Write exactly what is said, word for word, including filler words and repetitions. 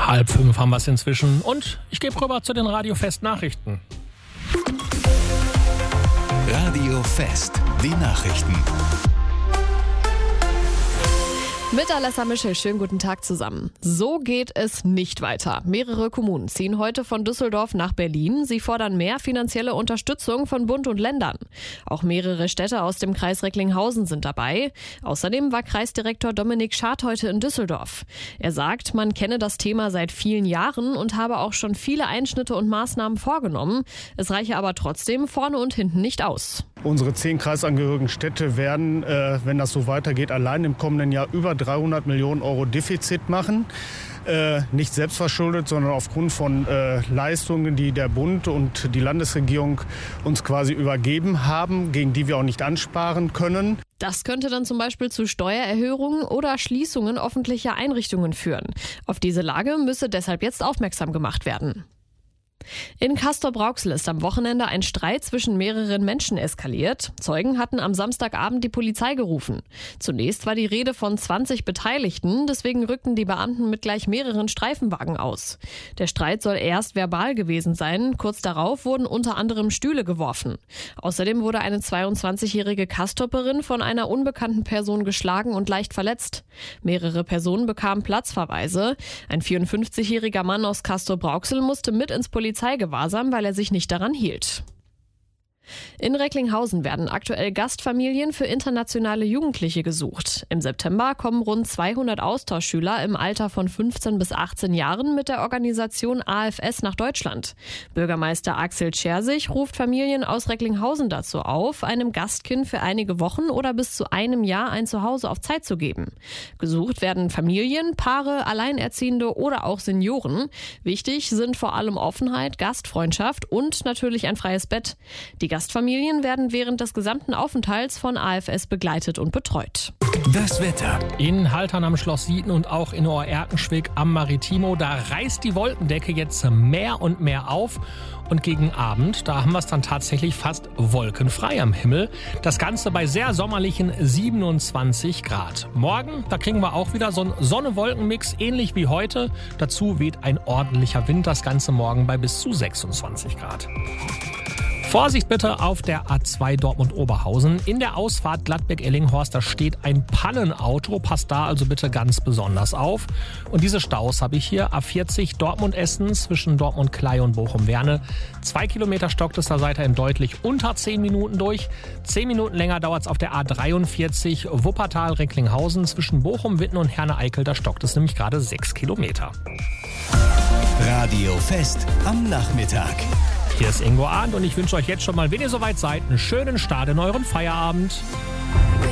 Halb fünf haben wir es inzwischen und ich gebe rüber zu den Radio-Fest-Nachrichten. Radio Fest, die Nachrichten. Mit Alessa Michel, schönen guten Tag zusammen. So geht es nicht weiter. Mehrere Kommunen ziehen heute von Düsseldorf nach Berlin. Sie fordern mehr finanzielle Unterstützung von Bund und Ländern. Auch mehrere Städte aus dem Kreis Recklinghausen sind dabei. Außerdem war Kreisdirektor Dominik Schad heute in Düsseldorf. Er sagt, man kenne das Thema seit vielen Jahren und habe auch schon viele Einschnitte und Maßnahmen vorgenommen. Es reiche aber trotzdem vorne und hinten nicht aus. Unsere zehn kreisangehörigen Städte werden, äh, wenn das so weitergeht, allein im kommenden Jahr über dreihundert Millionen Euro Defizit machen. Äh, nicht selbstverschuldet, sondern aufgrund von äh, Leistungen, die der Bund und die Landesregierung uns quasi übergeben haben, gegen die wir auch nicht ansparen können. Das könnte dann zum Beispiel zu Steuererhöhungen oder Schließungen öffentlicher Einrichtungen führen. Auf diese Lage müsse deshalb jetzt aufmerksam gemacht werden. In Castrop-Rauxel ist am Wochenende ein Streit zwischen mehreren Menschen eskaliert. Zeugen hatten am Samstagabend die Polizei gerufen. Zunächst war die Rede von zwanzig Beteiligten, deswegen rückten die Beamten mit gleich mehreren Streifenwagen aus. Der Streit soll erst verbal gewesen sein, kurz darauf wurden unter anderem Stühle geworfen. Außerdem wurde eine zweiundzwanzigjährige Castropperin von einer unbekannten Person geschlagen und leicht verletzt. Mehrere Personen bekamen Platzverweise. Ein vierundfünfzigjähriger Mann aus Castrop-Rauxel musste mit ins Polizeigewahrsam, weil er sich nicht daran hielt. In Recklinghausen werden aktuell Gastfamilien für internationale Jugendliche gesucht. Im September kommen rund zweihundert Austauschschüler im Alter von fünfzehn bis achtzehn Jahren mit der Organisation A F S nach Deutschland. Bürgermeister Axel Schersich ruft Familien aus Recklinghausen dazu auf, einem Gastkind für einige Wochen oder bis zu einem Jahr ein Zuhause auf Zeit zu geben. Gesucht werden Familien, Paare, Alleinerziehende oder auch Senioren. Wichtig sind vor allem Offenheit, Gastfreundschaft und natürlich ein freies Bett. Die Gastfamilien werden während des gesamten Aufenthalts von A F S begleitet und betreut. Das Wetter. In Haltern am Schloss Sieten und auch in Ohr-Erkenschwick am Maritimo, da reißt die Wolkendecke jetzt mehr und mehr auf. Und gegen Abend, da haben wir es dann tatsächlich fast wolkenfrei am Himmel. Das Ganze bei sehr sommerlichen siebenundzwanzig Grad. Morgen, da kriegen wir auch wieder so einen Sonne-Wolken-Mix, ähnlich wie heute. Dazu weht ein ordentlicher Wind, das Ganze morgen bei bis zu sechsundzwanzig Grad. Vorsicht bitte auf der A zwei Dortmund-Oberhausen. In der Ausfahrt Gladbeck-Ellinghorst, da steht ein Pannenauto. Passt da also bitte ganz besonders auf. Und diese Staus habe ich hier. A vierzig Dortmund-Essen zwischen Dortmund-Klei und Bochum-Werne. Zwei Kilometer stockt es, da seid ihr in deutlich unter zehn Minuten durch. Zehn Minuten länger dauert es auf der A dreiundvierzig Wuppertal-Recklinghausen zwischen Bochum-Witten und Herne-Eickel. Da stockt es nämlich gerade sechs Kilometer. Radio Fest am Nachmittag. Hier ist Ingo Arndt und ich wünsche euch jetzt schon mal, wenn ihr soweit seid, einen schönen Start in euren Feierabend.